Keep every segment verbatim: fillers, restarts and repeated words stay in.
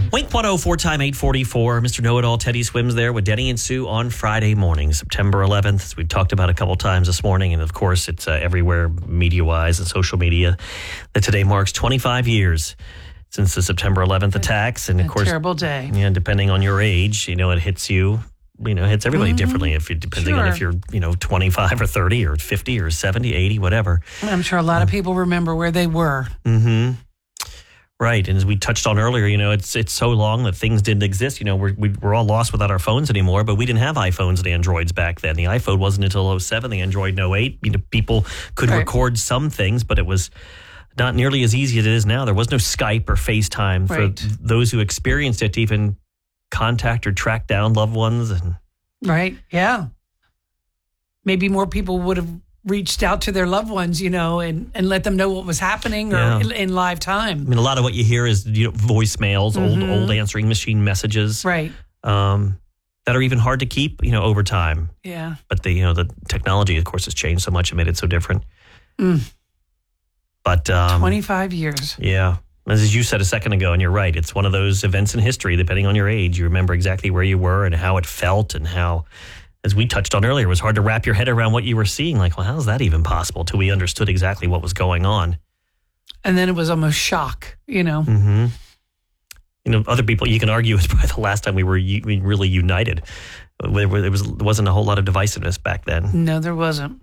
Wink one oh four time eight forty-four. Mister Know-It-All Teddy Swims there with Denny and Sue on Friday morning, September eleventh, as we've talked about a couple times this morning. And of course, it's uh, everywhere media-wise and social media that today marks twenty-five years since the September eleventh attacks. And of a course, terrible day. Yeah, depending on your age, you know, it hits you, you know, hits everybody mm-hmm. differently. If you depending sure. on if you're, you know, twenty-five or thirty or fifty or seventy, eighty, whatever. I'm sure a lot of people remember where they were. Mm-hmm. Right, and as we touched on earlier, you know, it's it's so long that things didn't exist. You know, we're we, we're all lost without our phones anymore, but we didn't have iPhones and Androids back then. The iPhone wasn't until oh seven, the Android in oh eight. You know, people could right. record some things, but it was not nearly as easy as it is now. There was no Skype or FaceTime right. for those who experienced it to even contact or track down loved ones. And right, yeah. Maybe more people would have reached out to their loved ones, you know, and, and let them know what was happening or yeah. in, in live time. I mean, a lot of what you hear is, you know, voicemails, mm-hmm. old old answering machine messages. Right. Um, that are even hard to keep, you know, over time. Yeah. But the, you know, the technology, of course, has changed so much and made it so different. Mm. But um, twenty-five years. Yeah. As you said a second ago, and you're right, it's one of those events in history, depending on your age, you remember exactly where you were and how it felt and how, as we touched on earlier, it was hard to wrap your head around what you were seeing. Like, well, how is that even possible? Till we understood exactly what was going on. And then it was almost shock, you know. Mm-hmm. You know, other people, you can argue it's probably the last time we were u- we really united. There was, there wasn't a whole lot of divisiveness back then. No, there wasn't.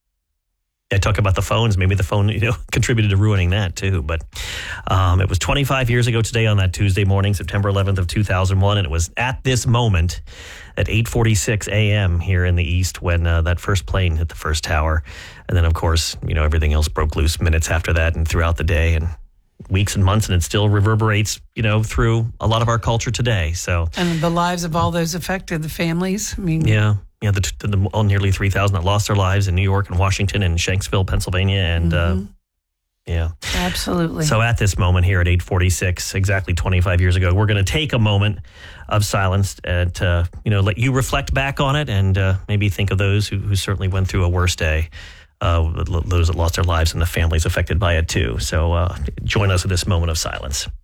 I talk about the phones. Maybe the phone, you know, contributed to ruining that too. But um, it was twenty-five years ago today on that Tuesday morning, September eleventh of two thousand one, and it was at this moment at eight forty-six a.m. here in the East when uh, that first plane hit the first tower. And then, of course, you know, everything else broke loose minutes after that and throughout the day and weeks and months, and it still reverberates, you know, through a lot of our culture today. So, and the lives of all those affected, the families. I mean, yeah. Yeah, the, the, the all nearly three thousand that lost their lives in New York and Washington and Shanksville, Pennsylvania. And mm-hmm. uh, yeah. Absolutely. So at this moment here at eight forty-six, exactly twenty-five years ago, we're going to take a moment of silence and, uh, you know, let you reflect back on it and uh, maybe think of those who, who certainly went through a worse day, uh, those that lost their lives and the families affected by it too. So uh, join us at this moment of silence.